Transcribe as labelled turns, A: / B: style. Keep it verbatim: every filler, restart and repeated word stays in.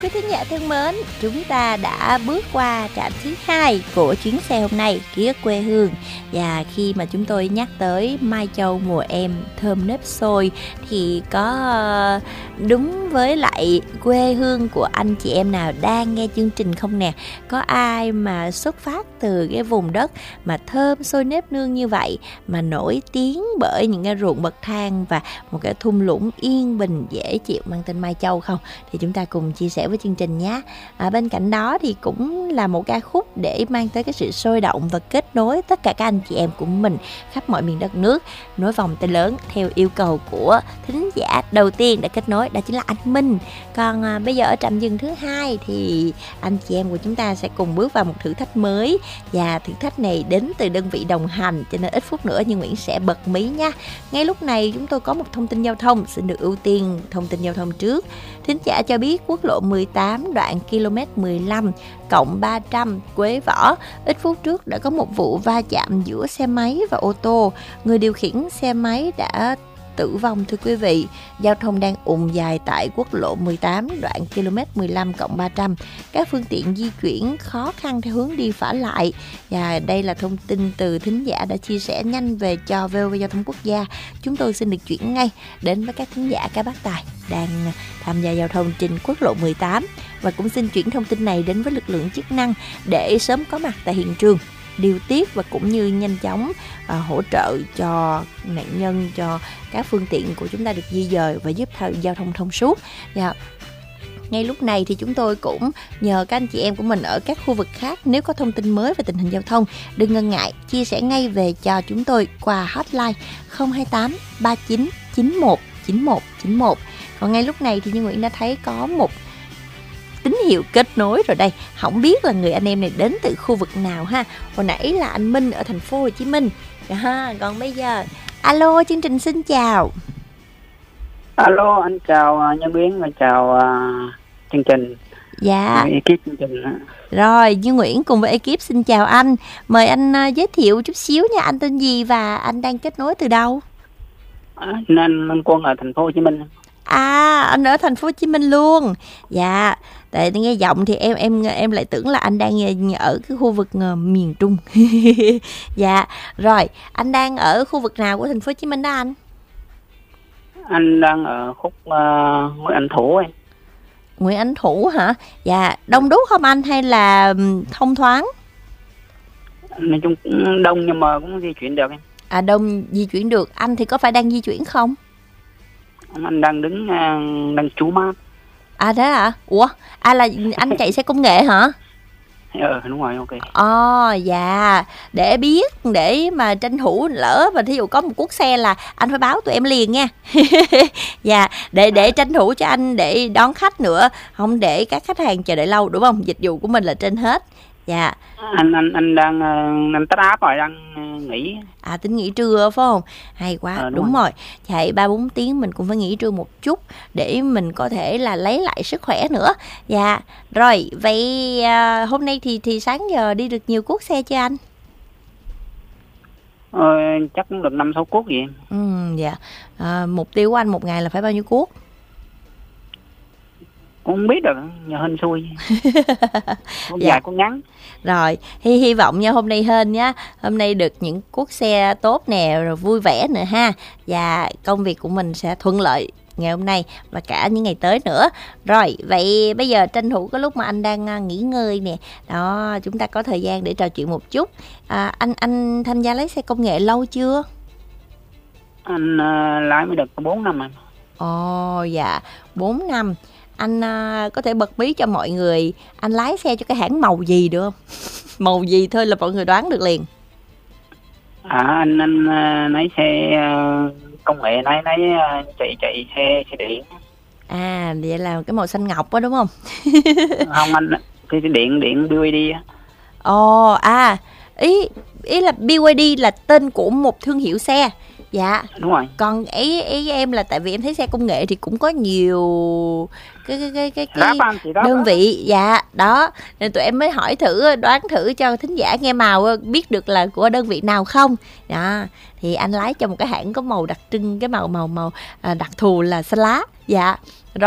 A: Quý thính giả thân mến, chúng ta đã bước qua trạm thứ hai của chuyến xe hôm nay, ký ức quê hương. Và khi mà chúng tôi nhắc tới Mai Châu mùa em thơm nếp xôi thì có đúng với lại quê hương của anh chị em nào đang nghe chương trình không nè? Có ai mà xuất phát từ cái vùng đất mà thơm xôi nếp nương như vậy, mà nổi tiếng bởi những cái ruộng bậc thang và một cái thung lũng yên bình dễ chịu mang tên Mai Châu không? Thì chúng ta cùng chia sẻ với chương trình nhé. À, bên cạnh đó thì cũng là một ca khúc để mang tới cái sự sôi động và kết nối tất cả các anh chị em của mình khắp mọi miền đất nước, nối vòng tay lớn theo yêu cầu của thính giả đầu tiên đã kết nối, đó chính là anh Minh. Còn à, bây giờ ở trạm dừng thứ hai thì anh chị em của chúng ta sẽ cùng bước vào một thử thách mới, và thử thách này đến từ đơn vị đồng hành, cho nên ít phút nữa Như Nguyễn sẽ bật mí nha. Ngay lúc này chúng tôi có một thông tin giao thông, xin được ưu tiên thông tin giao thông trước. Thính giả cho biết quốc lộ mười tám đoạn km mười lăm cộng ba trăm Quế Võ, ít phút trước đã có một vụ va chạm giữa xe máy và ô tô. Người điều khiển xe máy đã tử vong thưa quý vị. Giao thông đang ùn dài tại quốc lộ mười tám đoạn km mười lăm cộng ba trăm. Các phương tiện di chuyển khó khăn theo hướng đi phả lại. Và đây là thông tin từ thính giả đã chia sẻ nhanh về cho vê o vê Giao thông Quốc gia. Chúng tôi xin được chuyển ngay đến với các thính giả các bác tài đang tham gia giao thông trên quốc lộ mười tám, và cũng xin chuyển thông tin này đến với lực lượng chức năng để sớm có mặt tại hiện trường, điều tiết và cũng như nhanh chóng à, hỗ trợ cho nạn nhân, cho các phương tiện của chúng ta được di dời và giúp th- giao thông thông suốt. Và ngay lúc này thì chúng tôi cũng nhờ các anh chị em của mình ở các khu vực khác, nếu có thông tin mới về tình hình giao thông, đừng ngần ngại chia sẻ ngay về cho chúng tôi qua hotline không hai tám ba chín chín một chín một chín một. Còn ngay lúc này thì Như Nguyễn đã thấy có một tín hiệu kết nối rồi đây. Không biết là người anh em này đến từ khu vực nào ha. Hồi nãy là anh Minh ở thành phố Hồ Chí Minh. À, còn bây giờ alo, chương trình xin chào.
B: Alo, anh chào Nhân Biến và chào uh, chương trình.
A: Dạ.
B: Ekip chương trình.
A: Rồi, Như Nguyễn cùng với ekip xin chào anh. Mời anh uh, giới thiệu chút xíu nha, anh tên gì và anh đang kết nối từ đâu?
B: À, anh, anh Quân ở thành phố Hồ Chí Minh.
A: À, anh ở thành phố Hồ Chí Minh luôn. Dạ, tại nghe giọng thì em em em lại tưởng là anh đang ở cái khu vực uh, miền Trung. Dạ, rồi, anh đang ở khu vực nào của thành phố Hồ Chí Minh đó anh?
B: Anh đang ở khúc uh, Nguyễn Anh Thủ ấy.
A: Nguyễn Anh Thủ hả? Dạ, đông đúc không anh hay là thông thoáng?
B: Nói chung cũng đông nhưng mà cũng di chuyển được em.
A: À, đông di chuyển được. Anh thì có phải đang di chuyển không?
B: Anh đang đứng uh, đang trú mát.
A: À thế hả? Ủa, à là anh chạy xe công nghệ hả?
B: Ờ đúng rồi, ok.
A: Ồ, dạ, để biết, để mà tranh thủ lỡ mà thí dụ có một cuốc xe là anh phải báo tụi em liền nha. Dạ, để để tranh thủ cho anh để đón khách nữa, không để các khách hàng chờ đợi lâu, đúng không? Dịch vụ của mình là trên hết. Dạ.
B: Anh anh anh đang uh, anh tắt áp rồi, đang uh, nghỉ.
A: À, tính nghỉ trưa phải không? Hay quá,
B: à, đúng,
A: đúng
B: rồi.
A: rồi. Chạy ba bốn tiếng mình cũng phải nghỉ trưa một chút để mình có thể là lấy lại sức khỏe nữa. Dạ. Rồi, vậy à, hôm nay thì thì sáng giờ đi được nhiều cuốc xe chưa anh?
B: Ờ, chắc cũng được năm sáu cuốc gì em.
A: Ừ, dạ. À, mục tiêu của anh một ngày là phải bao nhiêu cuốc?
B: Cũng không biết được, nhờ hên xui. Có
A: Dạ.
B: dài có ngắn.
A: Rồi, hy, hy vọng nha hôm nay hên nhá. Hôm nay được những cuốc xe tốt nè, rồi vui vẻ nữa ha. Và công việc của mình sẽ thuận lợi ngày hôm nay và cả những ngày tới nữa. Rồi, vậy bây giờ tranh thủ cái lúc mà anh đang nghỉ ngơi nè, đó, chúng ta có thời gian để trò chuyện một chút. À, anh anh tham gia lái xe công nghệ lâu chưa?
B: Anh uh, lái mới được có bốn năm rồi.
A: Ồ, dạ, bốn năm. Anh uh, có thể bật mí cho mọi người, anh lái xe cho cái hãng màu gì được không? Màu gì thôi là mọi người đoán được liền.
B: À, anh anh uh, lái xe uh, công nghệ, lái lái uh, chạy chạy xe xe điện.
A: À, vậy là cái màu xanh ngọc đó đúng không?
B: Không anh, cái điện điện bê i đê á.
A: Ồ, à, ý ý là bê i đê là tên của một thương hiệu xe. Dạ.
B: Đúng rồi.
A: Còn ý ý em là tại vì em thấy xe công nghệ thì cũng có nhiều cái cái cái cái, cái
B: Ráp,
A: đơn vị. Dạ, đó. Nên tụi em mới hỏi thử, đoán thử cho thính giả nghe màu biết được là của đơn vị nào không. Đó. Thì anh lái cho một cái hãng có màu đặc trưng, cái màu màu màu đặc thù là xanh lá. Dạ.